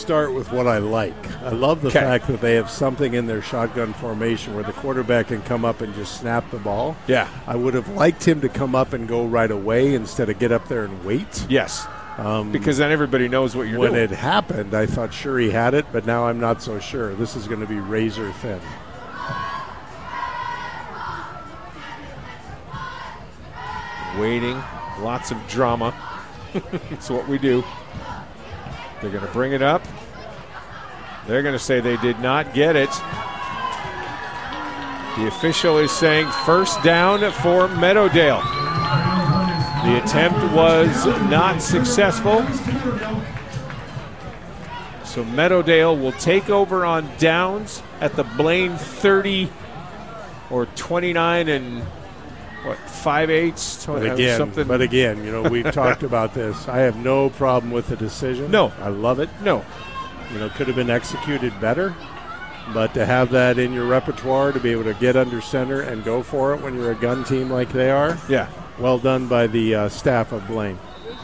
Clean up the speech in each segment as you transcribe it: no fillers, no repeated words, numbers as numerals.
start with what I like. I love the fact that they have something in their shotgun formation where the quarterback can come up and just snap the ball. Yeah. I would have liked him to come up and go right away instead of get up there and wait. Yes. Because then everybody knows what you're doing. When it happened, I thought sure he had it, but now I'm not so sure. This is going to be razor thin. Waiting. Lots of drama. It's what we do. They're going to bring it up. They're going to say they did not get it. The official is saying first down for Meadowdale. The attempt was not successful. So Meadowdale will take over on downs at the Blaine 30 or 29 and 5/8. But again, we've talked about this. I have no problem with the decision. No. I love it. No. Could have been executed better, but to have that in your repertoire, to be able to get under center and go for it when you're a gun team like they are, yeah, well done by the staff of Blaine.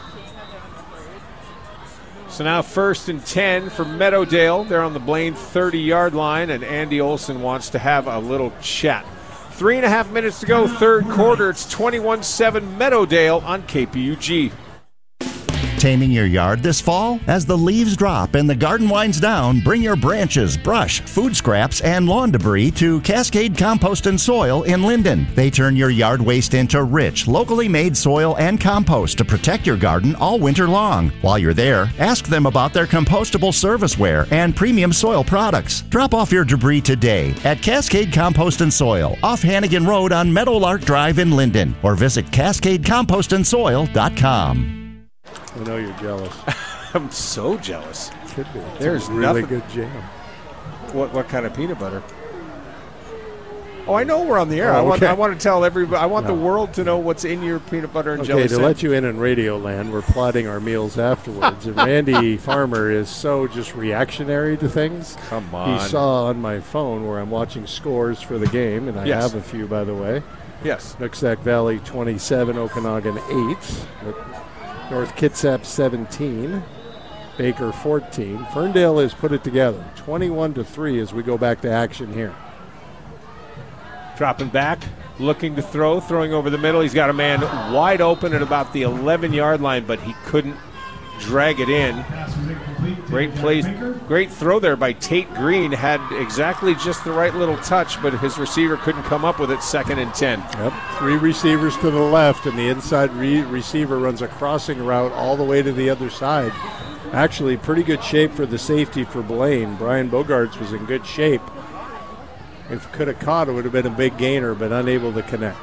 So now 1st and 10 for Meadowdale. They're on the Blaine 30-yard line, and Andy Olson wants to have a little chat. 3.5 minutes to go, third quarter. It's 21-7 Meadowdale on KPUG. Taming your yard this fall? As the leaves drop and the garden winds down, bring your branches, brush, food scraps, and lawn debris to Cascade Compost and Soil in Linden. They turn your yard waste into rich, locally made soil and compost to protect your garden all winter long. While you're there, ask them about their compostable serviceware and premium soil products. Drop off your debris today at Cascade Compost and Soil off Hannigan Road on Meadowlark Drive in Linden, or visit CascadeCompostandSoil.com. I know you're jealous. I'm so jealous. Could be. There's a really nothing. good jam. What kind of peanut butter? Oh, I know we're on the air. Oh, okay. I want to tell everybody. I want the world to know what's in your peanut butter and jelly to let you in Radio Land, we're plotting our meals afterwards. And Randy Farmer is so just reactionary to things. Come on. He saw on my phone where I'm watching scores for the game, and I have a few, by the way. Yes. Nooksack Valley 27, Okanagan 8. North Kitsap 17, Baker 14. Ferndale has put it together, 21-3 as we go back to action here. Dropping back, looking to throw, throwing over the middle. He's got a man wide open at about the 11-yard line, but he couldn't drag it in. Great play, great throw there by Tate Green. Had exactly just the right little touch, but his receiver couldn't come up with it. 2nd and 10. Yep, 3 receivers to the left, and the inside receiver runs a crossing route all the way to the other side. Actually, pretty good shape for the safety for Blaine. Brian Bogarts was in good shape. If could have caught, it would have been a big gainer, but unable to connect.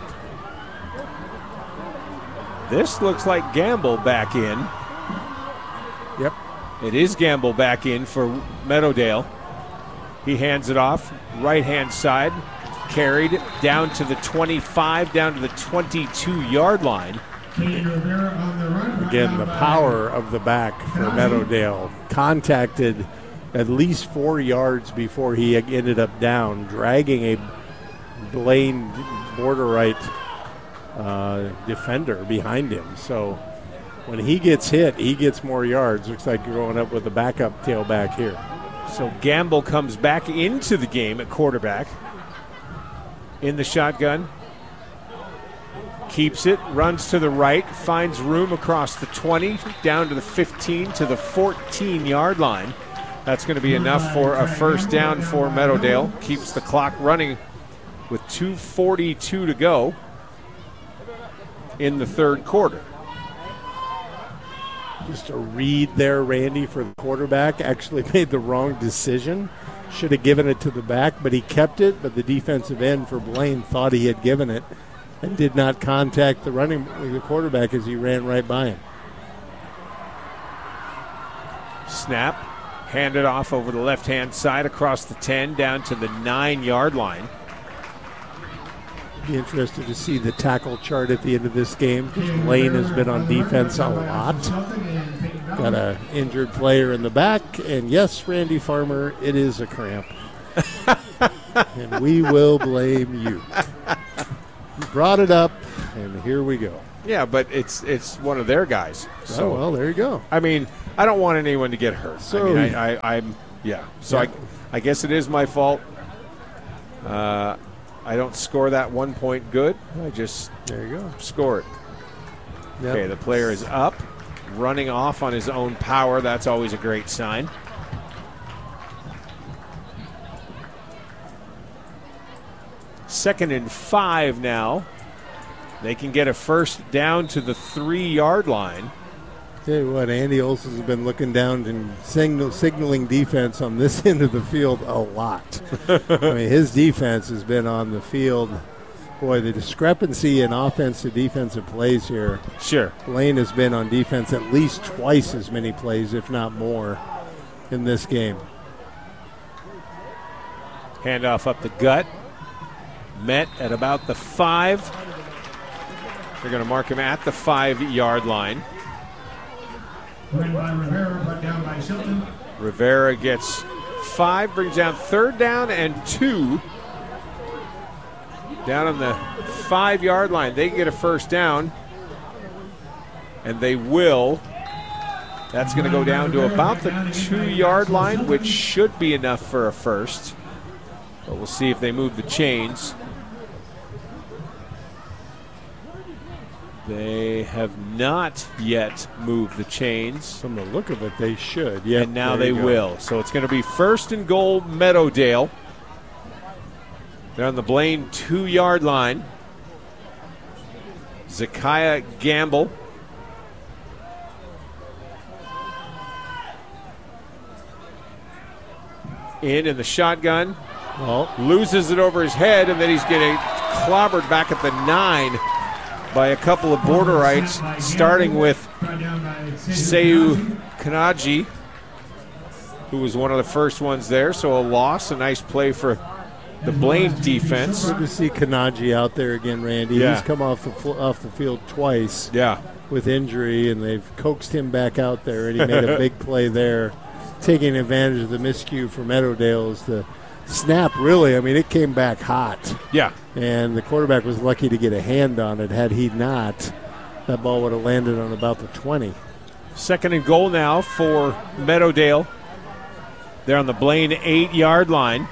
This looks like Gamble back in. Yep. It is Gamble back in for Meadowdale. He hands it off, right-hand side, carried down to the 25, down to the 22-yard line. Again, the power of the back for Meadowdale. Contacted at least 4 yards before he ended up down, dragging a Blaine border right defender behind him. So when he gets hit, he gets more yards. Looks like you're going up with a backup tailback here. So Gamble comes back into the game at quarterback. In the shotgun. Keeps it, runs to the right, finds room across the 20, down to the 15, to the 14-yard line. That's going to be enough for a first down for Meadowdale. Keeps the clock running with 2:42 to go in the third quarter. Just a read there, Randy, for the quarterback. Actually made the wrong decision. Should have given it to the back, but he kept it. But the defensive end for Blaine thought he had given it and did not contact the quarterback as he ran right by him. Snap, handed off over the left-hand side across the 10 down to the 9-yard line. Be interested to see the tackle chart at the end of this game because Blaine has been on defense a lot. Got an injured player in the back, and yes, Randy Farmer, it is a cramp. And we will blame you. You brought it up, and here we go. Yeah, but it's one of their guys. So, well, there you go. I mean, I don't want anyone to get hurt. So- I guess it is my fault. I don't score that 1 point good. I just There you go. score it. Yep. Okay, the player is up, running off on his own power. That's always a great sign. Second and 5 now. They can get a first down to the 3-yard line. Tell you what, Andy Olson has been looking down and signaling defense on this end of the field a lot. I mean, his defense has been on the field. Boy, the discrepancy in offense to defensive plays here. Sure. Blaine has been on defense at least twice as many plays, if not more, in this game. Handoff up the gut. Met at about the 5. They're going to mark him at the 5-yard line. Run by Rivera, brought down by Shilton. Rivera gets 5, brings down 3rd down and 2. Down on the 5-yard line. They get a first down, and they will. That's going to go down to about the 2-yard line, which should be enough for a first. But we'll see if they move the chains. They have not yet moved the chains. From the look of it, they should. Yeah, And now they will. So it's going to be 1st and goal, Meadowdale. They're on the Blaine 2-yard line. Zakiah Gamble. In the shotgun. Well, Loses it over his head, and then he's getting clobbered back at the 9 by a couple of Borderites, starting with Brought down by Seu Kanaji, who was one of the first ones there. So a loss, a nice play for the Blaine defense. good to see Kanaji out there again, Randy. Yeah. He's come off the field twice Yeah. with injury, and they've coaxed him back out there, and he made a big play there, taking advantage of the miscue for Meadowdale. Is the snap, really, I mean, it came back hot, Yeah. and the quarterback was lucky to get a hand on it. Had he not, that ball would have landed on about the 20. 2nd and goal now for Meadowdale. They're on the Blaine 8-yard line.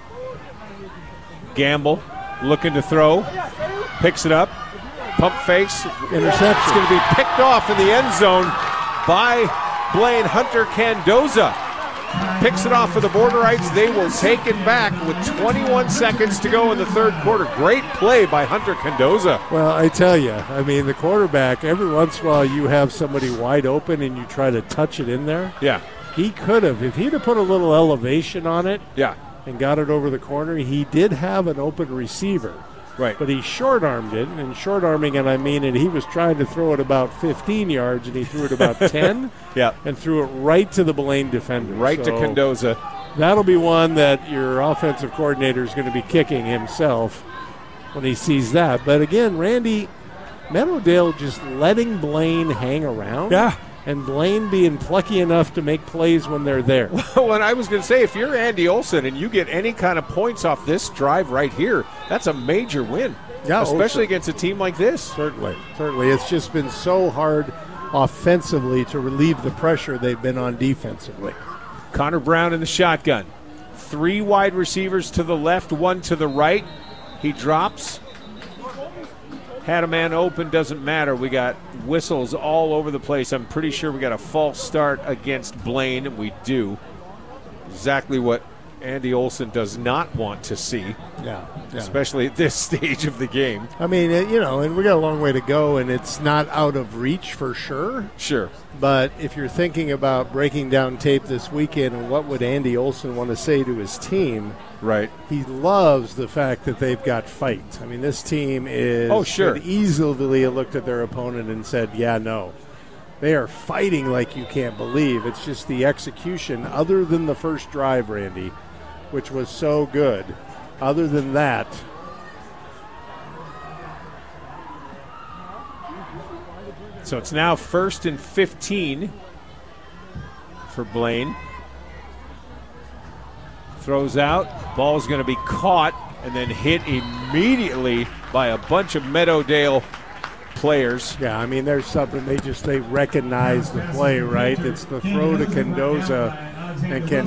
Gamble looking to throw. Picks it up. Pump fakes. Interception. It's going to be picked off in the end zone by Blaine. Hunter Candoza picks it off for the Borderites. They will take it back with 21 seconds to go in the 3rd quarter. Great play by Hunter Candoza. Well, I tell you, I mean, the quarterback, every once in a while you have somebody wide open and you try to touch it in there. Yeah. He could have, if he'd have put a little elevation on it Yeah. and got it over the corner, he did have an open receiver. Right. But he short-armed it, and short-arming it, I mean, he was trying to throw it about 15 yards, and he threw it about 10 Yeah. and threw it right to the Blaine defender. Right to So Candoza. That'll be one that your offensive coordinator is going to be kicking himself when he sees that. But again, Randy, Meadowdale just letting Blaine hang around. Yeah. And Blaine being plucky enough to make plays when they're there. Well, and I was going to say, if you're Andy Olson and you get any kind of points off this drive right here, that's a major win. Yeah, especially Olson. against a team like this. Certainly. It's just been so hard offensively to relieve the pressure they've been on defensively. Connor Brown in the shotgun. 3 wide receivers to the left, 1 to the right. He drops. Had a man open, doesn't matter. We got whistles all over the place. I'm pretty sure we got a false start against Blaine. We do. Exactly what Andy Olson does not want to see, Yeah. especially at this stage of the game. I mean, and we got a long way to go, and it's not out of reach for sure. Sure. But if you're thinking about breaking down tape this weekend and what would Andy Olson want to say to his team, Right. he loves the fact that they've got fight. I mean, this team is could easily looked at their opponent and said, yeah, no. They are fighting like you can't believe. It's just the execution, other than the first drive, Randy, which was so good. Other than that, So it's now 1st and 15 for Blaine. Throws out. Ball's going to be caught and then hit immediately by a bunch of Meadowdale players. Yeah, I mean, there's something they recognize the play, right? It's the throw to Condoza, and